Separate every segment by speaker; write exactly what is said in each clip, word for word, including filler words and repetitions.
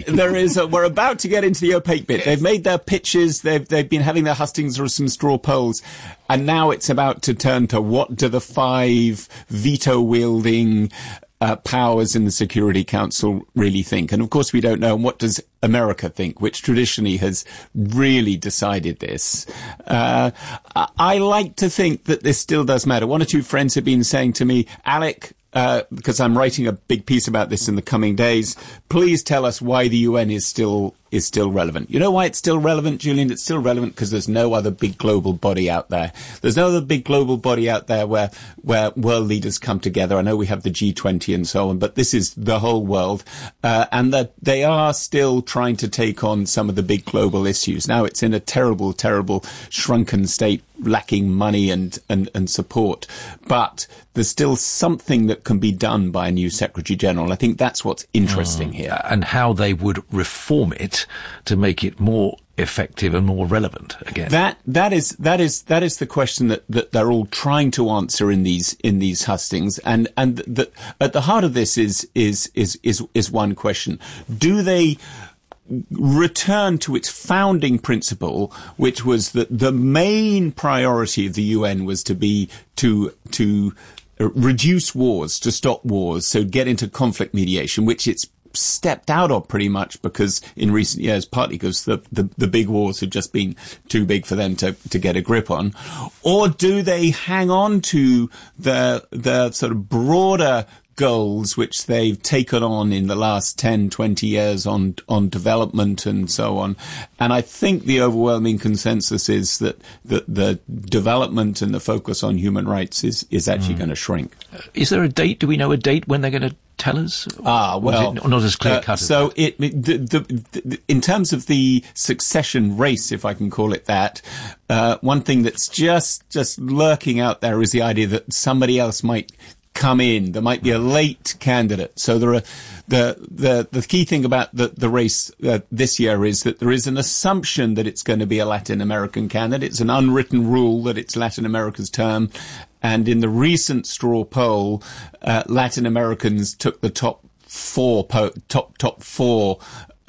Speaker 1: there is. A, we're about to get into the opaque bit. They've made their pitches. They've they've been having their hustings or some straw polls, and now it's about to turn to what do the five veto wielding uh, powers in the Security Council really think? And of course, we don't know. And what does America think, which traditionally has really decided this? Uh, I like to think that this still does matter. One or two friends have been saying to me, Alec, Uh, because I'm writing a big piece about this in the coming days, please tell us why the U N is still is still relevant. You know why it's still relevant, Julian? It's still relevant because there's no other big global body out there. There's no other big global body out there where where world leaders come together. I know we have the G twenty and so on, but this is the whole world, uh, and that they are still trying to take on some of the big global issues. Now it's in a terrible, terrible shrunken state, lacking money and, and, and support. But there's still something that can be done by a new Secretary General. I think that's what's interesting mm. here.
Speaker 2: And how they would reform it to make it more effective and more relevant again.
Speaker 1: That that is that is that is the question that, that they're all trying to answer in these in these hustings. And and the, at the heart of this is is is is is one question: do they return to its founding principle, which was that the main priority of the U N was to be to to reduce wars, to stop wars, so get into conflict mediation, which it's stepped out of pretty much because in recent years, partly because the, the, the big wars have just been too big for them to, to get a grip on? Or do they hang on to the, the sort of broader goals which they've taken on in the last ten, twenty years on, on development and so on? And I think the overwhelming consensus is that the, the development and the focus on human rights is, is actually mm. going to shrink.
Speaker 2: Uh, is there a date? Do we know a date when they're going to tell us?
Speaker 1: Ah, well,
Speaker 2: not as clear cut.
Speaker 1: Uh, so it, it the, the, the, in terms of the succession race, if I can call it that, uh, one thing that's just, just lurking out there is the idea that somebody else might come in. There might be a late candidate. So there are, the, the, the key thing about the, the race uh, this year is that there is an assumption that it's going to be a Latin American candidate. It's an unwritten rule that it's Latin America's term. And in the recent straw poll, uh, Latin Americans took the top four, po- top, top four,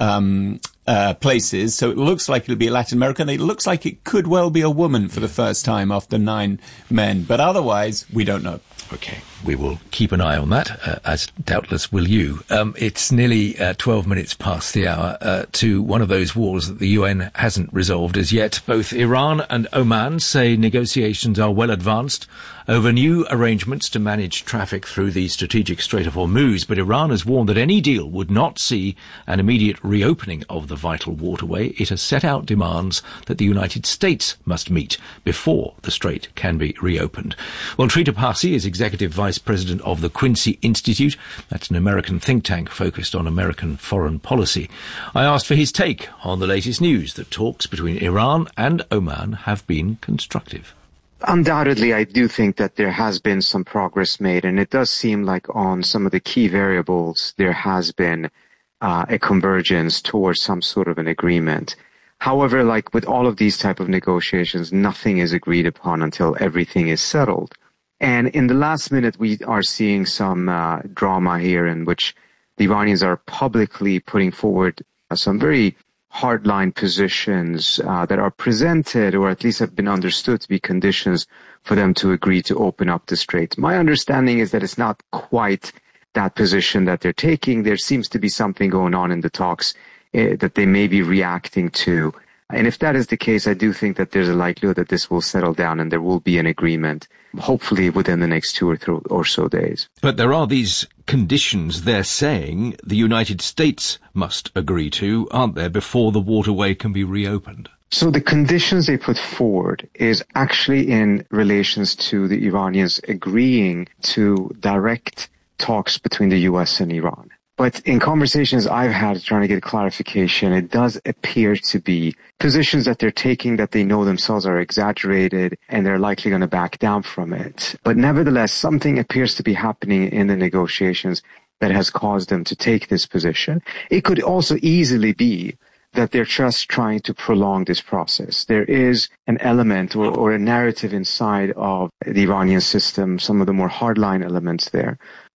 Speaker 1: um, uh, places. So it looks like it'll be a Latin American. It looks like it could well be a woman for the first time after nine men. But otherwise, we don't know.
Speaker 2: Okay, we will keep an eye on that, uh, as doubtless will you. Um, it's nearly uh, twelve minutes past the hour uh, to one of those wars that the U N hasn't resolved as yet. Both Iran and Oman say negotiations are well advanced over new arrangements to manage traffic through the strategic Strait of Hormuz, but Iran has warned that any deal would not see an immediate reopening of the vital waterway. It has set out demands that the United States must meet before the strait can be reopened. Well, Trita Parsi is Executive Vice President of the Quincy Institute. That's an American think tank focused on American foreign policy. I asked for his take on the latest news that talks between Iran and Oman have been constructive.
Speaker 3: Undoubtedly, I do think that there has been some progress made, and it does seem like on some of the key variables, there has been uh, a convergence towards some sort of an agreement. However, like with all of these type of negotiations, nothing is agreed upon until everything is settled. And in the last minute, we are seeing some uh, drama here in which the Iranians are publicly putting forward uh, some very hardline positions uh, that are presented, or at least have been understood to be conditions for them to agree to open up the strait. My understanding is that it's not quite that position that they're taking. There seems to be something going on in the talks uh, that they may be reacting to. And if that is the case, I do think that there's a likelihood that this will settle down and there will be an agreement, hopefully within the next two or, th- or so days.
Speaker 2: But there are these conditions they're saying the United States must agree to, aren't there, before the waterway can be reopened?
Speaker 3: So the conditions they put forward is actually in relations to the Iranians agreeing to direct talks between the U S and Iran. But in conversations I've had trying to get clarification, it does appear to be positions that they're taking that they know themselves are exaggerated and they're likely going to back down from it. But nevertheless, something appears to be happening in the negotiations that has caused them to take this position. It could also easily be that they're just trying to prolong this process. There is an element or, or a narrative inside of the Iranian system, some of the more hardline elements there,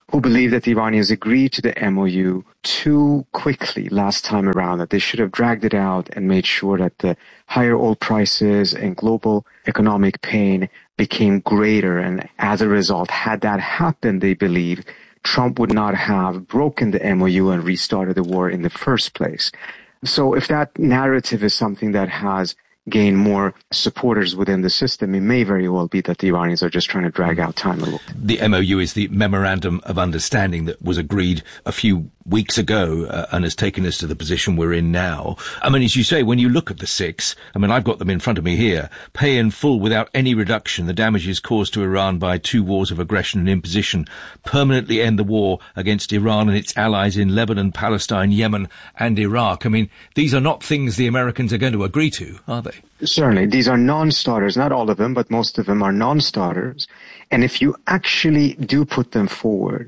Speaker 3: who believe that the Iranians agreed to the M O U too quickly last time around, that they should have dragged it out and made sure that the higher oil prices and global economic pain became greater. And as a result, had that happened, they believe, Trump would not have broken the M O U and restarted the war in the first place. So if that narrative is something that has gain more supporters within the system, it may very well be that the Iranians are just trying to drag out time a little.
Speaker 2: The M O U is the Memorandum of Understanding that was agreed a few weeks ago uh, and has taken us to the position we're in now. I mean, as you say, when you look at the six, I mean, I've got them in front of me here, pay in full without any reduction the damages caused to Iran by two wars of aggression and imposition, permanently end the war against Iran and its allies in Lebanon, Palestine, Yemen and Iraq. I mean, these are not things the Americans are going to agree to, are they?
Speaker 3: Certainly. These are non-starters. Not all of them, but most of them are non-starters. And if you actually do put them forward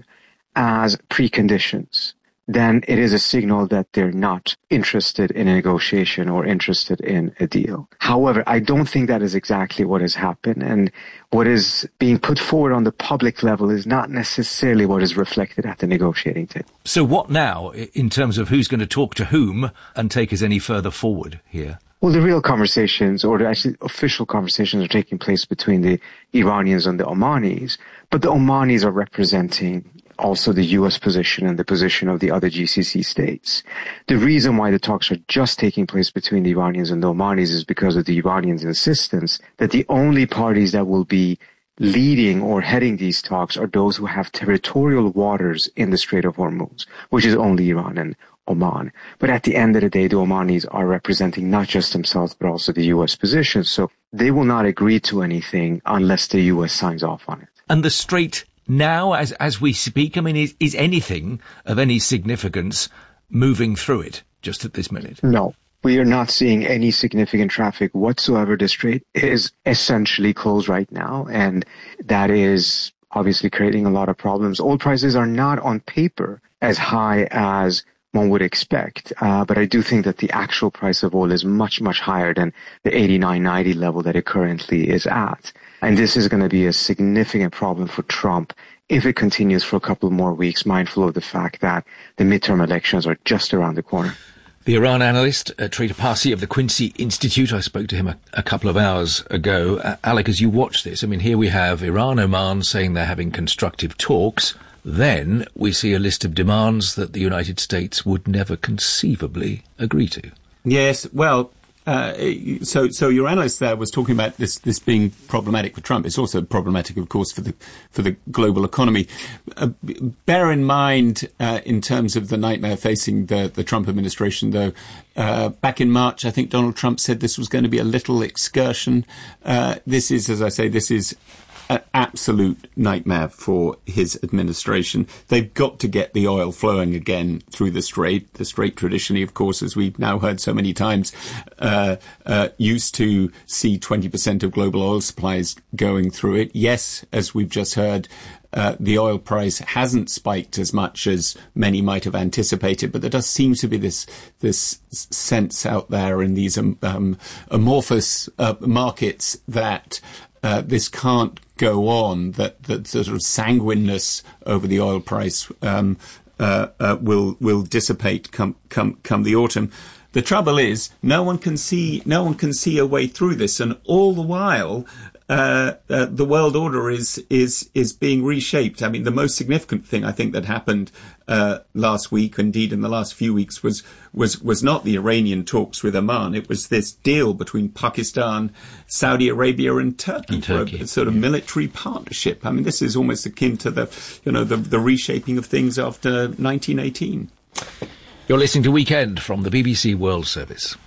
Speaker 3: as preconditions, then it is a signal that they're not interested in a negotiation or interested in a deal. However, I don't think that is exactly what has happened. And what is being put forward on the public level is not necessarily what is reflected at the negotiating table.
Speaker 2: So what now, in terms of who's going to talk to whom and take us any further forward here?
Speaker 3: Well, the real conversations, or the actually official conversations, are taking place between the Iranians and the Omanis. But the Omanis are representing also the U S position and the position of the other G C C states. The reason why the talks are just taking place between the Iranians and the Omanis is because of the Iranians' insistence that the only parties that will be leading or heading these talks are those who have territorial waters in the Strait of Hormuz, which is only Iran and Oman. But at the end of the day, the Omanis are representing not just themselves, but also the U S position. So they will not agree to anything unless the U S signs off on it.
Speaker 2: And the Strait now, as as we speak, I mean, is, is anything of any significance moving through it just at this minute?
Speaker 3: No. We are not seeing any significant traffic whatsoever. The Strait is essentially closed right now, and that is obviously creating a lot of problems. Oil prices are not on paper as high as one would expect, uh, but I do think that the actual price of oil is much, much higher than the eighty-nine ninety level that it currently is at. And this is going to be a significant problem for Trump if it continues for a couple more weeks, mindful of the fact that the midterm elections are just around the corner.
Speaker 2: The Iran analyst, uh, Trita Parsi of the Quincy Institute, I spoke to him a, a couple of hours ago. Uh, Alec, as you watch this, I mean, here we have Iran, Oman saying they're having constructive talks. Then we see a list of demands that the United States would never conceivably agree to.
Speaker 1: Yes, well, uh, so so your analyst there was talking about this this being problematic for Trump. It's also problematic, of course, for the for the global economy. Uh, bear in mind, uh, in terms of the nightmare facing the the Trump administration, though, uh, back in March, I think Donald Trump said this was going to be a little excursion. Uh, this is, as I say, this is an absolute nightmare for his administration. They've got to get the oil flowing again through the Strait. The Strait traditionally, of course, as we've now heard so many times, uh, uh, used to see twenty percent of global oil supplies going through it. Yes, as we've just heard, uh, the oil price hasn't spiked as much as many might have anticipated, but there does seem to be this this sense out there in these um, um, amorphous uh, markets that Uh, this can't go on, that, that sort of sanguineness over the oil price um, uh, uh, will will dissipate come come come the autumn. The trouble is, no one can see no one can see a way through this, and all the while, uh, uh, the world order is is is being reshaped. I mean, the most significant thing I think that happened uh, last week, indeed in the last few weeks, was was was not the Iranian talks with Oman. It was this deal between Pakistan, Saudi Arabia, and Turkey,
Speaker 2: and Turkey
Speaker 1: for a, a sort of
Speaker 2: yeah.
Speaker 1: military partnership. I mean, this is almost akin to the you know the the reshaping of things after nineteen eighteen.
Speaker 2: You're listening to Weekend from the B B C World Service.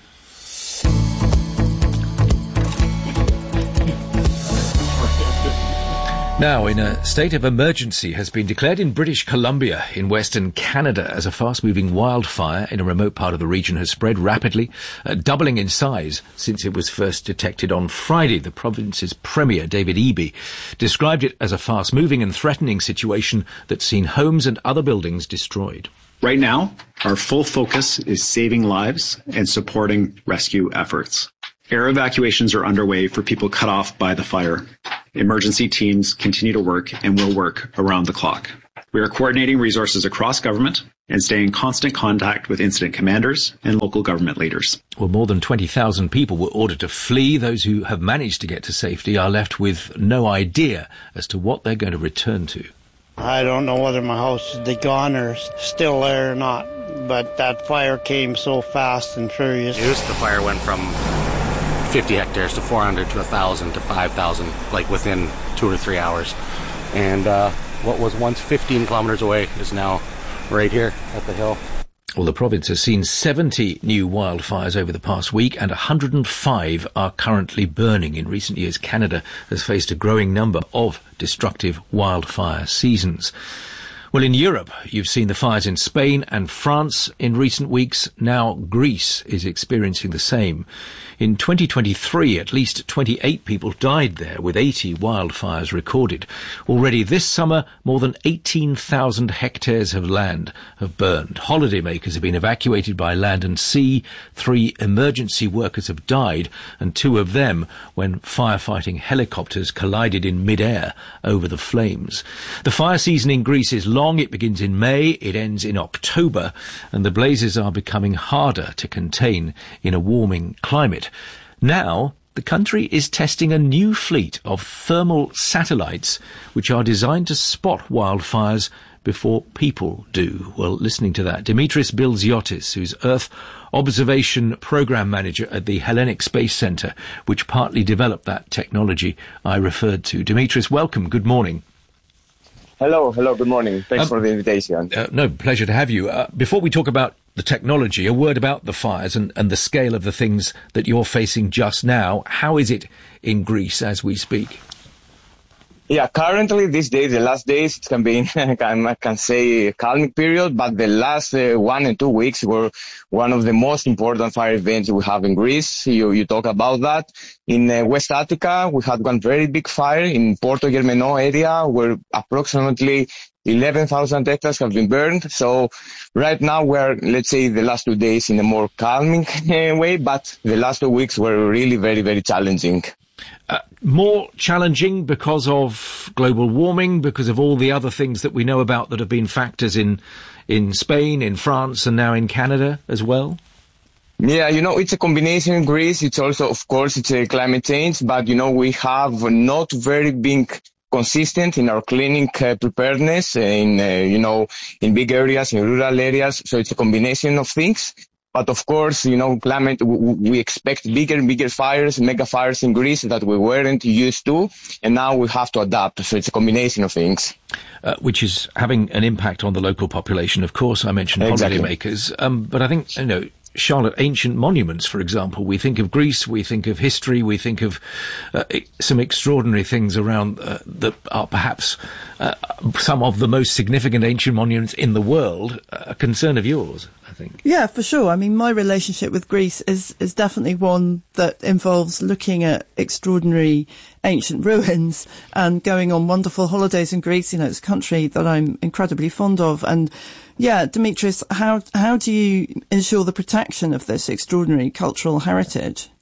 Speaker 2: Now, in a state of emergency has been declared in British Columbia in Western Canada as a fast-moving wildfire in a remote part of the region has spread rapidly, uh, doubling in size since it was first detected on Friday. The province's Premier, David Eby, described it as a fast-moving and threatening situation that's seen homes and other buildings destroyed.
Speaker 4: Right now, our full focus is saving lives and supporting rescue efforts. Air evacuations are underway for people cut off by the fire. Emergency teams continue to work and will work around the clock. We are coordinating resources across government and staying in constant contact with incident commanders and local government leaders.
Speaker 2: Well, more than twenty thousand people were ordered to flee. Those who have managed to get to safety are left with no idea as to what they're going to return to.
Speaker 5: I don't know whether my house is gone or still there or not, but that fire came so fast and furious.
Speaker 6: The fire went from fifty hectares to four hundred to one thousand to five thousand, like within two or three hours. And uh, what was once fifteen kilometers away is now right here at the hill.
Speaker 2: Well, the province has seen seventy new wildfires over the past week, and one hundred five are currently burning. In recent years, Canada has faced a growing number of destructive wildfire seasons. Well, in Europe, you've seen the fires in Spain and France in recent weeks. Now Greece is experiencing the same. In twenty twenty-three, at least twenty-eight people died there, with eighty wildfires recorded. Already this summer, more than eighteen thousand hectares of land have burned. Holidaymakers have been evacuated by land and sea. Three emergency workers have died, and two of them when firefighting helicopters collided in mid-air over the flames. The fire season in Greece is long. It begins in May, it ends in October, and the blazes are becoming harder to contain in a warming climate. Now, the country is testing a new fleet of thermal satellites which are designed to spot wildfires before people do. Well, listening to that, Dimitris Bilziotis, who's Earth Observation Program Manager at the Hellenic Space Centre, which partly developed that technology I referred to. Dimitris, welcome. Good morning.
Speaker 7: Hello, hello, good morning. Thanks um, for the invitation.
Speaker 2: Uh, no, pleasure to have you. Uh, before we talk about the technology, a word about the fires and, and the scale of the things that you're facing just now. How is it in Greece as we speak?
Speaker 7: Yeah, currently these days, the last days, it can be, I can say, a calming period, but the last uh, one and two weeks were one of the most important fire events we have in Greece. You, you talk about that. In uh, West Attica, we had one very big fire in Porto Germano area where approximately eleven thousand hectares have been burned. So right now we're, let's say, the last two days in a more calming way, but the last two weeks were really very, very challenging.
Speaker 2: Uh, more challenging because of global warming, because of all the other things that we know about that have been factors in in Spain, in France, and now in Canada as well?
Speaker 7: Yeah, you know, it's a combination in Greece. It's also, of course, it's a climate change, but, you know, we have not very big consistent in our cleaning uh, preparedness in, uh, you know, in big areas, in rural areas. So it's a combination of things. But of course, you know, climate, we expect bigger and bigger fires, mega fires in Greece that we weren't used to. And now we have to adapt. So it's a combination of things.
Speaker 2: Uh, which is having an impact on the local population. Of course, I mentioned
Speaker 7: exactly.
Speaker 2: holidaymakers. Um, but I think, you know, Charlotte, ancient monuments, for example. We think of Greece, we think of history, we think of uh, some extraordinary things around uh, that are perhaps uh, some of the most significant ancient monuments in the world. A concern of yours, I think.
Speaker 8: Yeah, for sure. I mean, my relationship with Greece is, is definitely one that involves looking at extraordinary ancient ruins and going on wonderful holidays in Greece. You know, it's a country that I'm incredibly fond of. And yeah, Dimitris, how how do you ensure the protection of this extraordinary cultural heritage?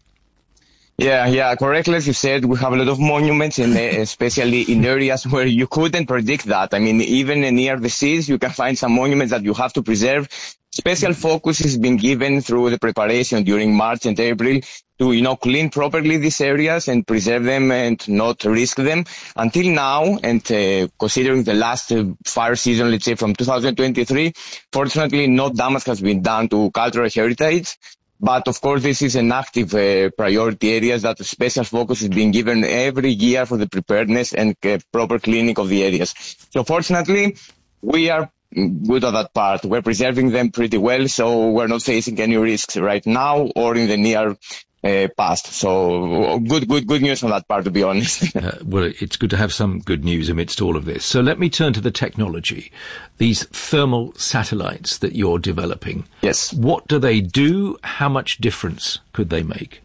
Speaker 7: Yeah, yeah, correctly. As you said, we have a lot of monuments, in, especially in areas where you couldn't predict that. I mean, even near the seas, you can find some monuments that you have to preserve. Special focus is being given through the preparation during March and April to, you know, clean properly these areas and preserve them and not risk them. Until now, and uh, considering the last uh, fire season, let's say from two thousand twenty-three, fortunately, no damage has been done to cultural heritage. But of course, this is an active uh, priority areas that special focus is being given every year for the preparedness and uh, proper cleaning of the areas. So fortunately, we are good at that part. We're preserving them pretty well, so we're not facing any risks right now or in the near uh, past. So good, good, good news on that part, to be honest.
Speaker 2: uh, well, it's good to have some good news amidst all of this. So let me turn to the technology. These thermal satellites that you're developing.
Speaker 7: Yes.
Speaker 2: What do they do? How much difference could they make?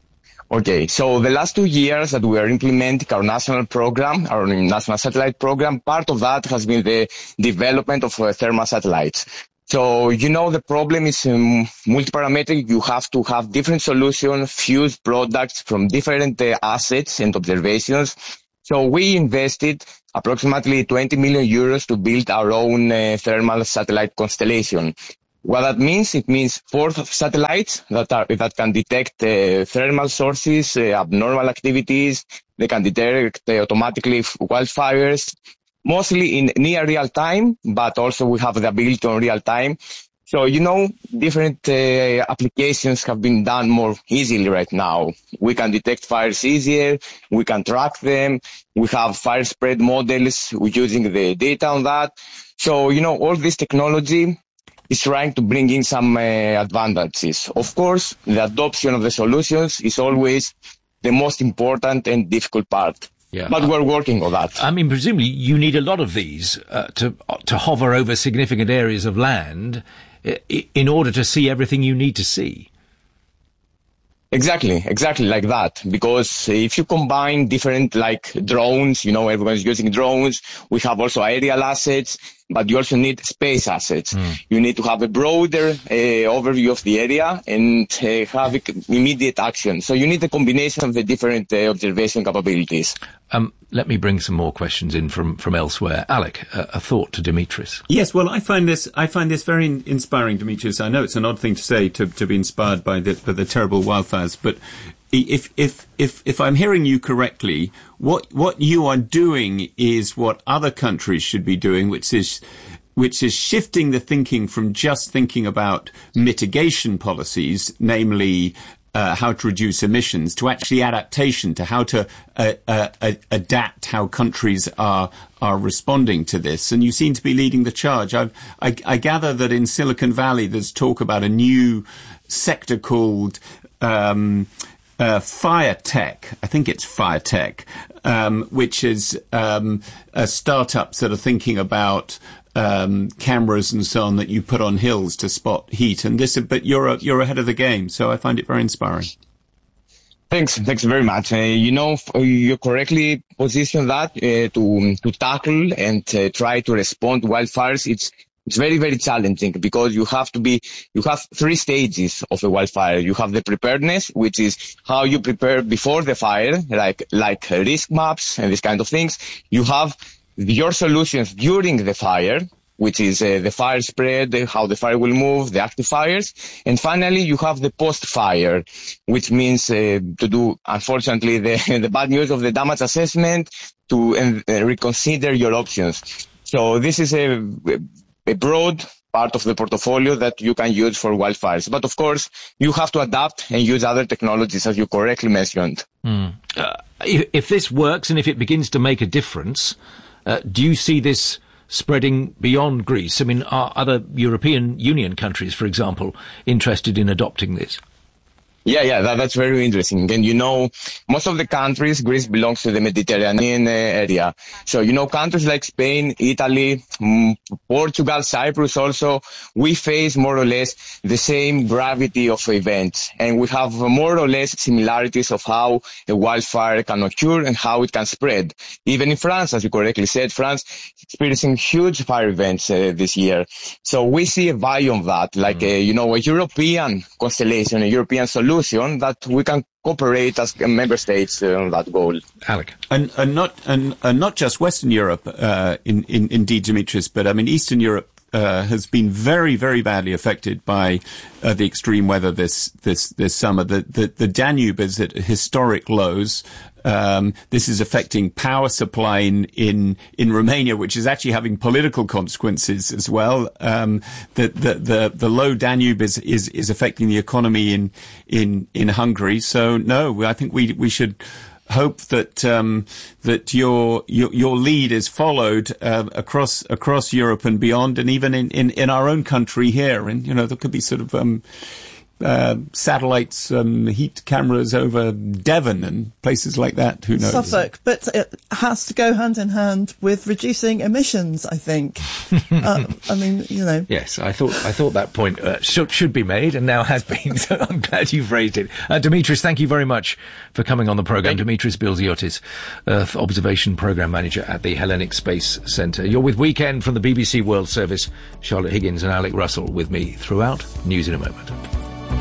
Speaker 7: Okay, so the last two years that we are implementing our national program, our national satellite program, part of that has been the development of uh, thermal satellites. So, you know, the problem is um, multi-parametric. You have to have different solutions, fuse products from different uh, assets and observations. So we invested approximately twenty million euros to build our own uh, thermal satellite constellation. What that means, it means four satellites that are that can detect uh, thermal sources, uh, abnormal activities. They can detect uh, automatically wildfires, mostly in near real time, but also we have the ability on real time. So, you know, different uh, applications have been done more easily right now. We can detect fires easier. We can track them. We have fire spread models. We're using the data on that. So, you know, all this technology is trying to bring in some uh, advantages. Of course, the adoption of the solutions is always the most important and difficult part.
Speaker 2: Yeah.
Speaker 7: But we're working on that.
Speaker 2: I mean, presumably you need a lot of these uh, to to hover over significant areas of land in order to see everything you need to see.
Speaker 7: Exactly, exactly like that. Because if you combine different, like, drones, you know, everyone's using drones. We have also aerial assets, but you also need space assets. Mm. You need to have a broader uh, overview of the area and uh, have immediate action. So you need a combination of the different uh, observation capabilities.
Speaker 2: Um, let me bring some more questions in from, from elsewhere. Alec, uh, a thought to Dimitris.
Speaker 1: Yes, well, I find this I find this very inspiring, Dimitris. I know it's an odd thing to say, to, to be inspired by the, by the terrible wildfires, but if if if if I'm hearing you correctly, what what you are doing is what other countries should be doing, which is which is shifting the thinking from just thinking about mitigation policies, namely Uh, how to reduce emissions, to actually adaptation, to how to uh, uh, uh, adapt how countries are are responding to this. And you seem to be leading the charge. I've, I, I gather that in Silicon Valley there's talk about a new sector called um, uh, fire tech. I think it's fire tech, um, which is um, uh, startups that are thinking about Um, cameras and so on that you put on hills to spot heat, and this. But you're a, you're ahead of the game, so I find it very inspiring.
Speaker 7: Thanks, thanks very much. Uh, you know, you correctly positioned that uh, to to tackle and uh, try to respond to wildfires. It's it's very very challenging because you have to be you have three stages of a wildfire. You have the preparedness, which is how you prepare before the fire, like like risk maps and these kind of things. You have your solutions during the fire, which is uh, the fire spread, how the fire will move, the active fires. And finally, you have the post-fire, which means uh, to do, unfortunately, the, the bad news of the damage assessment, to uh, reconsider your options. So this is a, a broad part of the portfolio that you can use for wildfires. But of course, you have to adapt and use other technologies, as you correctly mentioned.
Speaker 2: Mm. Uh, if, if this works and if it begins to make a difference, Uh, do you see this spreading beyond Greece? I mean, are other European Union countries, for example, interested in adopting this?
Speaker 7: Yeah, yeah, that, that's very interesting. And you know, most of the countries, Greece belongs to the Mediterranean uh, area. So, you know, countries like Spain, Italy, um, Portugal, Cyprus also, we face more or less the same gravity of events. And we have more or less similarities of how a wildfire can occur and how it can spread. Even in France, as you correctly said, France is experiencing huge fire events uh, this year. So we see a value of that, like, mm. a, you know, a European constellation, a European solution that we can cooperate as member states uh, on that goal.
Speaker 2: Alec.
Speaker 1: And, and not and, and not just Western Europe, uh, in, in, indeed, Dimitris, but I mean Eastern Europe uh, has been very, very badly affected by uh, the extreme weather this this this summer. The the, the Danube is at historic lows. Um, this is affecting power supply in, in, in Romania, which is actually having political consequences as well. Um, the, the, the, the low Danube is, is, is affecting the economy in, in, in Hungary. So no, I think we, we should hope that, um, that your, your, your lead is followed, uh, across, across Europe and beyond, and even in, in, in our own country here. And, you know, there could be sort of, um, Uh, satellites, um, heat cameras over Devon and places like that. Who knows?
Speaker 8: Suffolk, but it has to go hand in hand with reducing emissions, I think. uh, I mean, you know.
Speaker 2: Yes, I thought I thought that point uh, should should be made, and now has been. So I'm glad you've raised it. Uh, Dimitris, thank you very much for coming on the program. Dimitris Bilziotis, Earth Observation Program Manager at the Hellenic Space Centre. You're with Weekend from the B B C World Service. Charlotte Higgins and Alec Russell with me throughout. News in a moment.